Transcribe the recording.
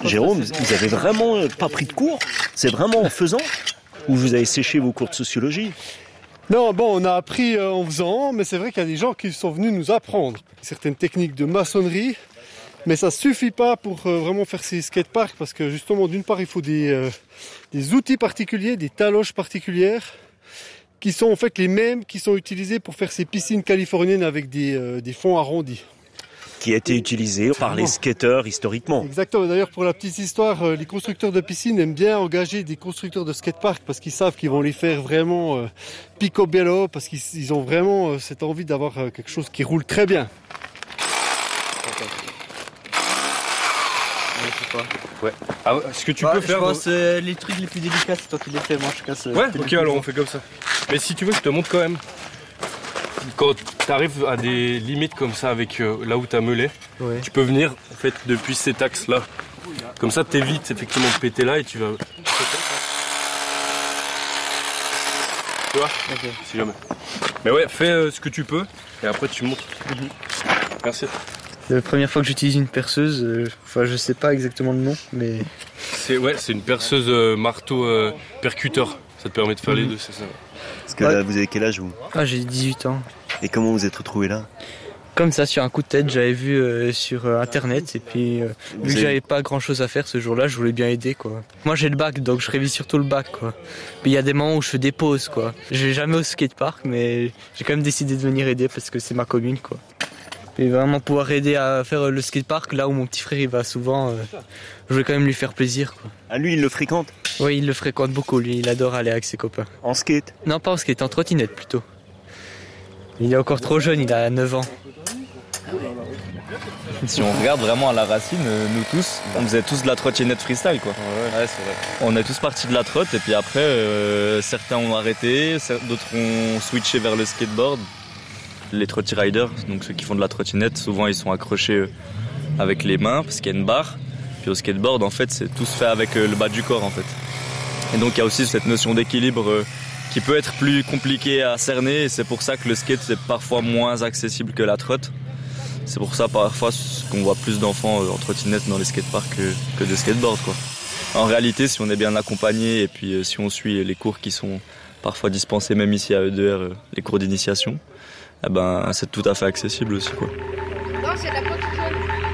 Jérôme, vous avez vraiment pas pris de cours? C'est vraiment en faisant? Ou vous avez séché vos cours de sociologie? Non, bon, on a appris en faisant, mais c'est vrai qu'il y a des gens qui sont venus nous apprendre certaines techniques de maçonnerie, mais ça suffit pas pour vraiment faire ces skateparks parce que justement, d'une part, il faut des outils particuliers, des taloches particulières, qui sont en fait les mêmes qui sont utilisés pour faire ces piscines californiennes avec des fonds arrondis. Qui a été utilisé par les skateurs historiquement. Exactement. D'ailleurs, pour la petite histoire, les constructeurs de piscines aiment bien engager des constructeurs de skateparks parce qu'ils savent qu'ils vont les faire vraiment picobello, parce qu'ils ont vraiment cette envie d'avoir quelque chose qui roule très bien. Ouais. Ah, ce que tu peux faire. Je pense les trucs les plus délicats, c'est toi qui les fais. Moi, je casse. Ouais, ok, alors on fait comme ça. Mais si tu veux, je te montre quand même. Quand tu arrives à des limites comme ça avec là où tu as meulé, ouais. Tu peux venir en fait depuis cet axe là. Comme ça t'évites effectivement de péter là et tu vas. Tu vois, okay. Si jamais. Mais ouais, fais ce que tu peux et après tu montes. Merci. C'est la première fois que j'utilise une perceuse, je sais pas exactement le nom, mais... C'est une perceuse marteau percuteur, ça te permet de faire les deux, c'est ça. Parce que là, vous avez quel âge vous? Ah, j'ai 18 ans. Et comment vous êtes retrouvé là? Comme ça, sur un coup de tête, j'avais vu sur internet et puis vu que j'avais pas grand chose à faire ce jour-là, je voulais bien aider quoi. Moi j'ai le bac donc je révise surtout le bac quoi. Mais il y a des moments où je fais des pauses quoi. Je vais jamais au skatepark mais j'ai quand même décidé de venir aider parce que c'est ma commune quoi. Et vraiment pouvoir aider à faire le skatepark là où mon petit frère il va souvent, je vais quand même lui faire plaisir quoi. Ah lui il le fréquente? Oui il le fréquente beaucoup lui, il adore aller avec ses copains. En skate? Non pas en skate, en trottinette plutôt. Il est encore trop jeune, il a 9 ans. Si on regarde vraiment à la racine, nous tous, on faisait tous de la trottinette freestyle quoi. Ouais, c'est vrai. On est tous partis de la trotte et puis après certains ont arrêté, d'autres ont switché vers le skateboard. Les trotty riders, donc ceux qui font de la trottinette, souvent ils sont accrochés avec les mains parce qu'il y a une barre. Puis au skateboard en fait c'est tout se fait avec le bas du corps en fait. Et donc il y a aussi cette notion d'équilibre qui peut être plus compliquée à cerner et c'est pour ça que le skate c'est parfois moins accessible que la trotte. C'est pour ça parfois qu'on voit plus d'enfants en trottinette dans les skateparks que de skateboard quoi. En réalité si on est bien accompagné et puis si on suit les cours qui sont parfois dispensés même ici à EDR, les cours d'initiation, eh ben c'est tout à fait accessible aussi quoi. Non, c'est de la production.